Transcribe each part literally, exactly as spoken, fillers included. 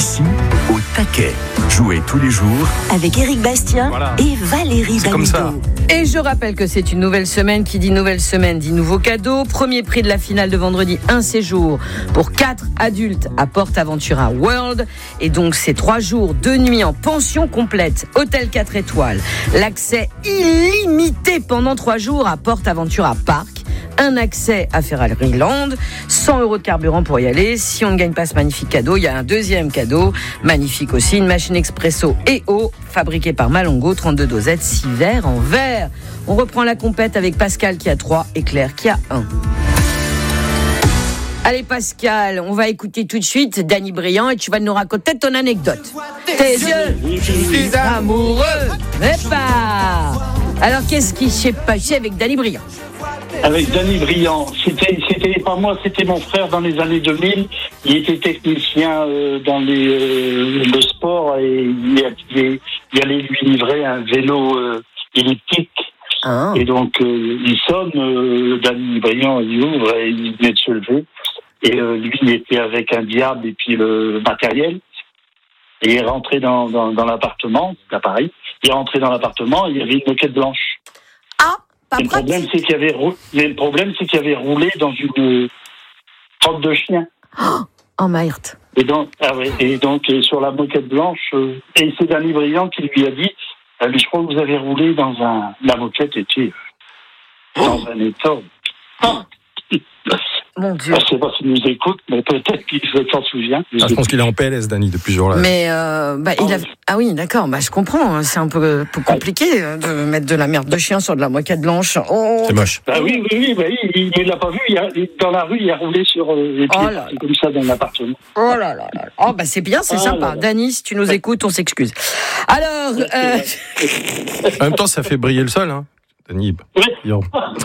Ici, au taquet. Jouez tous les jours avec Éric Bastien voilà. et Valérie C'est comme ça. Et je rappelle que c'est une nouvelle semaine. Qui dit nouvelle semaine dit nouveau cadeau. Premier prix de la finale de vendredi, un séjour pour quatre adultes à PortAventura World. Et donc c'est trois jours, deux nuits en pension complète, hôtel quatre étoiles. L'accès illimité pendant trois jours à PortAventura Park. Un accès à Ferrari Land, cent euros de carburant pour y aller. Si on ne gagne pas ce magnifique cadeau, il y a un deuxième cadeau, magnifique aussi, une machine expresso et eau, fabriquée par Malongo, trente-deux dosettes, six verres en verre. On reprend la compète avec Pascal qui a trois et Claire qui a un. Allez Pascal, on va écouter tout de suite Danny Briand et tu vas nous raconter ton anecdote. Tes yeux, je suis amoureux, mais pas. Alors qu'est-ce qui s'est passé avec Danny Briand? Avec Danny Briand, c'était, c'était pas moi, c'était mon frère dans les années deux mille. Il était technicien euh, dans les, euh, le sport et il, il, il allait lui livrer un vélo euh, elliptique. Ah. Et donc euh, il sonne, euh, Danny Briand, il ouvre et il venait de se lever. Et euh, lui, il était avec un diable et puis le matériel. Et il est rentré dans, dans, dans l'appartement, à Paris. Il est rentré dans l'appartement, il y avait une moquette blanche. Ah. Le problème, c'est qu'il y avait roulé, mais le problème, c'est qu'il y avait roulé dans une crotte de chien. Oh, merde. Et donc, ah ouais, et donc et sur la moquette blanche, euh, et c'est Danny Briand qui lui a dit, ah, mais je crois que vous avez roulé dans un, la moquette était dans oh. un état. Oh. Mon Dieu. Je ne sais pas s'il nous écoute, mais peut-être qu'il s'en souvient. Ah, je pense qu'il est en P L S, Danny, depuis ce jour-là. Mais euh, bah, il a... ah oui, d'accord. Bah, je comprends. C'est un peu, peu compliqué de mettre de la merde de chien sur de la moquette blanche. Oh. C'est moche. Bah oui, oui, oui. Bah, il ne l'a pas vu. Il a, dans la rue, il a roulé sur euh, les pieds. Oh là là. Comme ça dans l'appartement. Oh là là là. Oh bah c'est bien, c'est oh sympa. Danny, si tu nous écoutes, on s'excuse. Alors. Euh... en même temps, ça fait briller le sol, hein, Danny. Oui.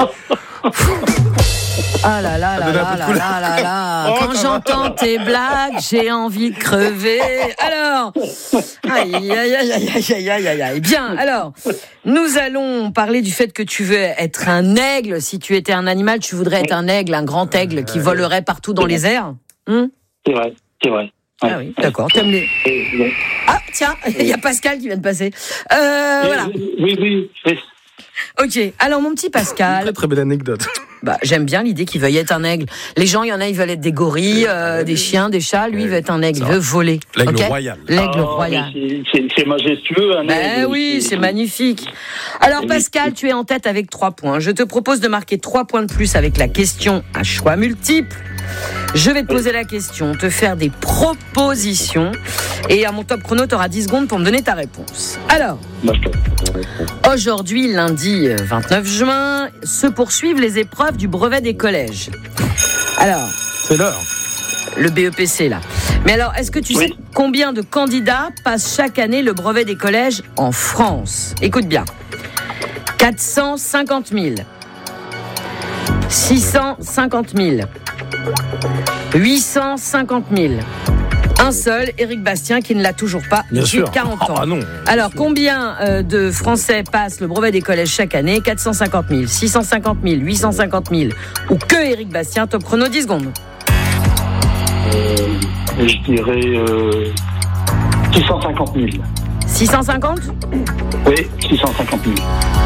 Ah là là là là là là là là. Quand j'entends tes blagues, j'ai envie de crever. Alors, aïe aïe aïe aïe aïe aïe aïe aïe. Bien. Alors, nous allons parler du fait que tu veux être un aigle. Si tu étais un animal, tu voudrais être un aigle, un grand aigle qui volerait partout dans les airs. Hum c'est vrai, c'est vrai. Ouais. Ah oui, d'accord. T'aimes les. Ah tiens, il y a Pascal qui vient de passer. Euh, oui, voilà. Oui, oui. oui. Ok, alors mon petit Pascal. Très très belle anecdote. Bah, j'aime bien l'idée qu'il veuille être un aigle. Les gens, il y en a, ils veulent être des gorilles, euh, des chiens, des chats. Lui, il veut être un aigle, il veut voler. L'aigle okay royal. L'aigle oh, royal. C'est, c'est, c'est majestueux. Hein, ben oui, c'est, c'est magnifique. Alors Pascal, tu es en tête avec trois points. Je te propose de marquer trois points de plus avec la question à choix multiples. Je vais te poser la question, te faire des propositions. Et à mon top chrono, tu auras dix secondes pour me donner ta réponse. Alors, aujourd'hui, lundi vingt-neuf juin, se poursuivent les épreuves du brevet des collèges. Alors, c'est l'heure. Le B E P C, là. Mais alors, est-ce que tu oui. sais combien de candidats passent chaque année le brevet des collèges en France? Écoute bien. quatre cent cinquante mille. six cent cinquante mille. huit cent cinquante mille. Un seul, Éric Bastien, qui ne l'a toujours pas Bien depuis sûr. quarante ans. Ah non. Alors, combien euh, de Français passent le brevet des collèges chaque année? Quatre cent cinquante mille, six cent cinquante mille, huit cent cinquante mille ou que Éric Bastien? Top chrono, dix secondes. Euh, je dirais euh, six cent cinquante mille. six cent cinquante? Oui, six cent cinquante mille.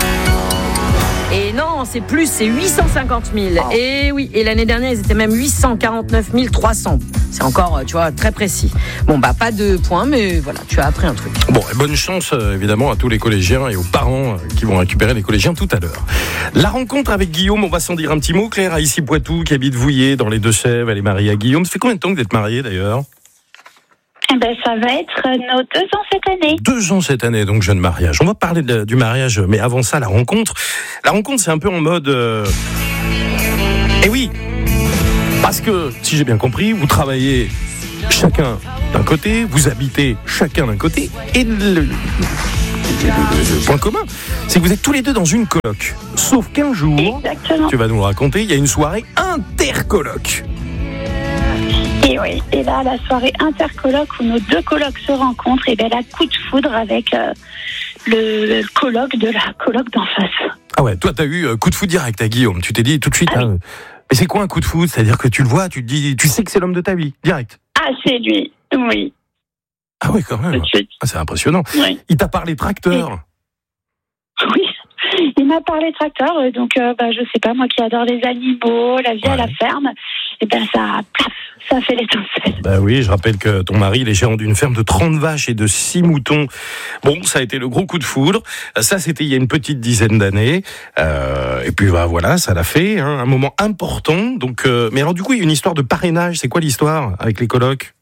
Et non, c'est plus, c'est huit cent cinquante mille. Ah. Et oui, et l'année dernière, ils étaient même huit cent quarante-neuf mille trois cents. C'est encore, tu vois, très précis. Bon, bah, pas de points, mais voilà, tu as appris un truc. Bon, et bonne chance, euh, évidemment, à tous les collégiens et aux parents euh, qui vont récupérer les collégiens tout à l'heure. La rencontre avec Guillaume, on va s'en dire un petit mot. Claire, à Issy-Poitou, qui habite Vouillé, dans les Deux-Sèvres, elle est mariée à Guillaume. Ça fait combien de temps que vous êtes mariés, d'ailleurs ? Eh ben, ça va être nos deux ans cette année. Deux ans cette année, donc jeune mariage. On va parler de, du mariage, mais avant ça, la rencontre. La rencontre, c'est un peu en mode... Euh... Eh oui, parce que, si j'ai bien compris, vous travaillez chacun d'un côté, vous habitez chacun d'un côté, et le, le, le, le point commun, c'est que vous êtes tous les deux dans une coloc. Sauf qu'un jour, exactement. Tu vas nous le raconter, il y a une soirée intercoloc. Et oui, et là, la soirée intercoloc où nos deux colocs se rencontrent, et bien là, coup de foudre avec euh, le, le coloc de la coloc d'en face. Ah ouais, toi, t'as eu euh, coup de foudre direct à Guillaume. Tu t'es dit tout de suite, ah, hein, mais c'est quoi un coup de foudre? C'est-à-dire que tu le vois, tu te dis, tu sais que c'est l'homme de ta vie, direct. Ah, c'est lui, oui. Ah oui, quand même. tout de suite. Ah, c'est impressionnant. Oui. Il t'a parlé tracteur. Oui. Il m'a parlé tracteur, euh, donc euh, bah, je sais pas, moi qui adore les animaux, la vie Ouais. à la ferme, et ben ça, plaf, ça fait l'étincelle. Bah oui, je rappelle que ton mari, il est gérant d'une ferme de trente vaches et de six moutons. Bon, ça a été le gros coup de foudre. Ça, c'était il y a une petite dizaine d'années. Euh, et puis bah, voilà, ça l'a fait, hein, un moment important. Donc, euh, mais alors du coup, il y a une histoire de parrainage. C'est quoi l'histoire avec les colocs?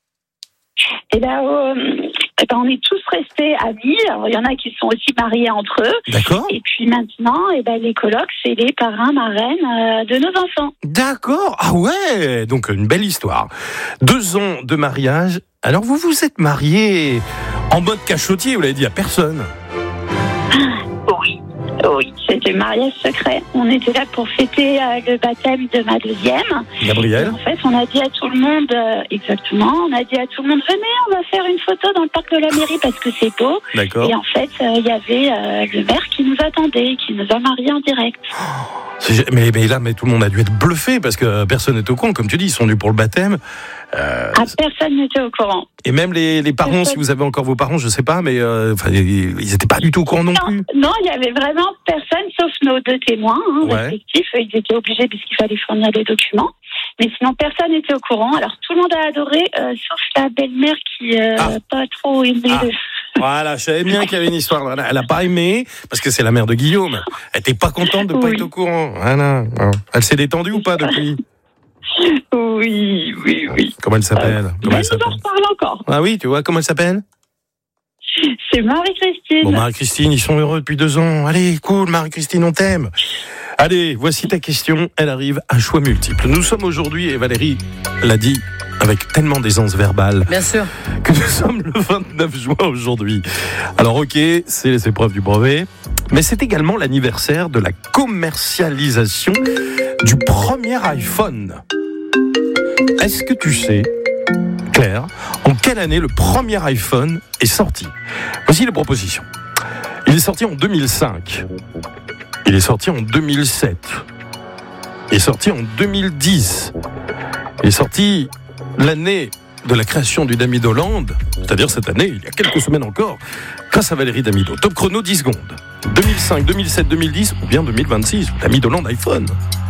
Et ben, euh, eh ben, on est tous restés amis. Alors, il y en a qui sont aussi mariés entre eux. D'accord. Et puis maintenant, eh ben, les colocs, c'est les parrains, marraines euh, de nos enfants. D'accord. Ah ouais. Donc une belle histoire. Deux ans de mariage. Alors vous vous êtes mariés en mode cachotier, vous l'avez dit à personne. Oui, oui, c'était mariage secret. On était là pour fêter euh, le baptême de ma deuxième. Et Gabriel. en fait, on a dit à tout le monde, euh, exactement, on a dit à tout le monde, venez, on va faire une photo dans le parc de la mairie parce que c'est beau. D'accord. Et en fait, il euh, y avait euh, le maire qui nous attendait, qui nous a mariés en direct. C'est- Mais, mais là, mais tout le monde a dû être bluffé parce que personne n'est au courant. Comme tu dis, ils sont venus pour le baptême. Euh, Ah, personne n'était au courant. et même les, les parents, si vous avez encore vos parents, je sais pas, mais euh, enfin, ils n'étaient pas du tout au courant non, Non, plus. non, il y avait vraiment personne sauf nos deux témoins hein, Ouais. respectifs. Ils étaient obligés puisqu'il fallait fournir des documents. Mais sinon, personne n'était au courant. Alors, tout le monde a adoré, euh, sauf la belle-mère qui n'a Ah. pas trop aimé Ah. le... Voilà, je savais bien qu'il y avait une histoire. Elle a pas aimé parce que c'est la mère de Guillaume. Elle était pas contente de pas Oui. être au courant. Voilà. Elle s'est détendue ou pas depuis? Oui, oui, oui. Comment elle s'appelle? Comment Mais elle nous en s'appelle? reparle encore. Ah oui, tu vois comment elle s'appelle? C'est Marie-Christine. Bon, Marie-Christine, ils sont heureux depuis deux ans. Allez, cool, Marie-Christine, on t'aime. Allez, voici ta question. Elle arrive à choix multiples. Nous sommes aujourd'hui, et Valérie l'a dit avec tellement d'aisance verbale, Bien sûr. que nous sommes le vingt-neuf juin aujourd'hui. Alors ok, c'est les épreuves du brevet, mais c'est également l'anniversaire de la commercialisation du premier iPhone. Est-ce que tu sais, Claire, en quelle année le premier iPhone est sorti? Voici les propositions. Il est sorti en deux mille cinq. Il est sorti en deux mille sept. Il est sorti en deux mille dix. Il est sorti l'année de la création du Damido Land, c'est-à-dire cette année, il y a quelques semaines encore, grâce à Valérie Damido. Top chrono, dix secondes. deux mille cinq, deux mille sept, deux mille dix ou bien deux mille vingt-six. Damido Land iPhone.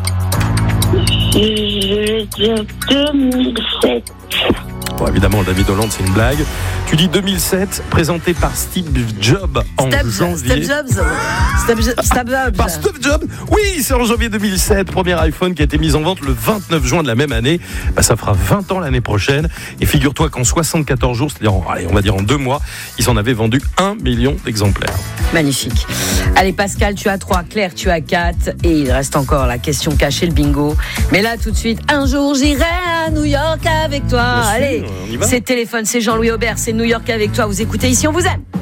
Je vais dire deux mille sept. Bon, évidemment, le Damido Land, c'est une blague. Tu dis deux mille sept, présenté par Steve Jobs en Steve, janvier. Steve Jobs. Steve, Steve Jobs. Par Steve Jobs. Oui, c'est en janvier deux mille sept, premier iPhone qui a été mis en vente le vingt-neuf juin de la même année. Bah, ça fera vingt ans l'année prochaine. Et figure-toi qu'en soixante-quatorze jours, c'est-à-dire, en, allez, on va dire en deux mois, ils en avaient vendu un million d'exemplaires. Magnifique. Allez, Pascal, tu as trois, Claire, tu as quatre, et il reste encore la question cachée, le bingo. Mais là, tout de suite, un jour, j'irai à New York avec toi. Bien sûr, Allez, on y va. c'est Téléphone, c'est Jean-Louis Aubert, c'est New York avec toi. Vous écoutez Ici, on vous aime.